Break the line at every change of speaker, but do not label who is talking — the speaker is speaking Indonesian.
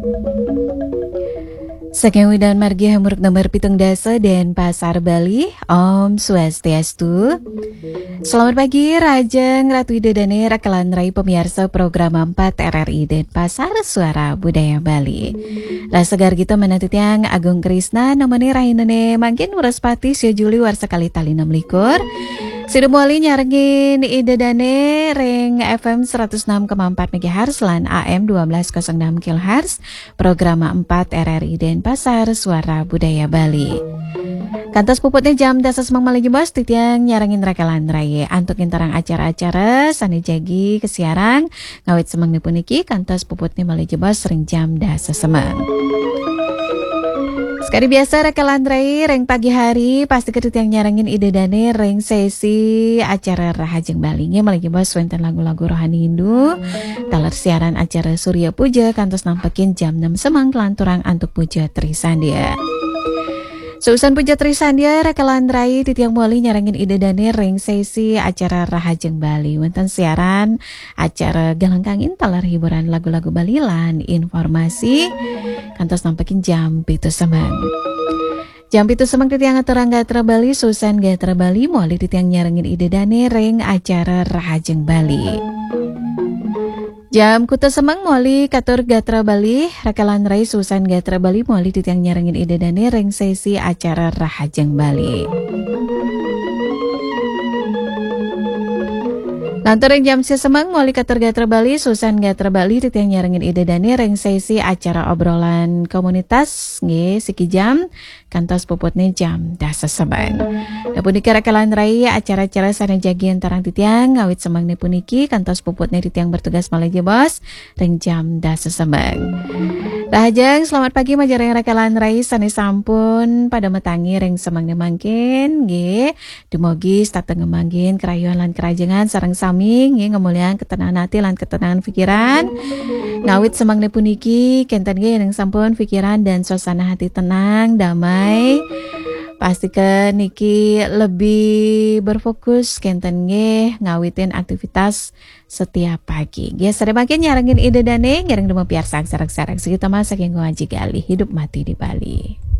Saking Widan Margi Hamuruk nomor pitung dasa dan Pasar Bali. Om Swastiastu. Selamat pagi Rajeng Ratu Idedane Rakalan Rai pemirsa program 4 RRI dan Pasar Suara Budaya Bali. Rasegar kita menanti tiang Agung Krisna nomene rahinane mangkin Wuraspati Sio Juli Warsakali Tali 6 likur. Sidu muali nyarengin Idedane ring FM 106,4 MHz lan AM 1206 kHz program 4 RRI dan Pasar Suara Budaya Bali. Kantos puputnya jam dasar semang malagi bos titiang nyarengin rakalan raya antuk intarang acara-acara sani jagi kesiarang ngawit semang nipuniki kantos puputnya malagi bos ring jam dasar semang. Sekali biasa rekalan rai reng pagi hari pasti kedut yang nyarangin Idedane reng sesi acara Rahajeng Balingnya malagi bos wenten lagu-lagu rohani Hindu taler siaran acara Surya Puja kantos nampekin jam 6 semang kelanturang antuk puja Trisandia. Seusan puja Trisandia rekalan rai titiang muali nyarangin Idedane reng sesi acara Rahajeng Bali wenten siaran acara galangkangin taler hiburan lagu-lagu Bali lan informasi kantos nampekin jam pitu semang. Jam pitu semang titiang aturang gatra Bali susan gatra Bali muali titiang nyarangin Idedane reng acara Rahajeng Bali. Jam kutu semang muali katur gatra Bali rekalan rai susan gatra Bali muali titiang nyarangin Idedane reng sesi acara Rahajeng Bali. Lantur jam semang muali katur gatra Bali susan gatra Bali titiang nyarangin Idedane reng sesi acara obrolan komunitas nge siki jam kantos puputnya jam dasa semang. Napuniki rekalan rai acara-acara sana jagi antarang titiang ngawit semang nepuniki kantos puputnya titiang bertugas malaji bos reng jam dasa semang. Rahajeng selamat pagi majareng rekalan rai sana sampun pada metangi reng semang nemangkin nge demogi stateng ngemangkin kerayuan lan kerajengan sareng sami nge ngemulian ketenangan hati lan ketenangan pikiran ngawit semang nepuniki kenten nge yang sampun pikiran dan suasana hati tenang damai. Pastikan niki lebih berfokus kenten nge ngawitin aktivitas setiap pagi. Nge sare makin nyarengin Idedane ngereng demo piarsak sarek-sarek segitu masa yang ngaji gali hidup mati di Bali.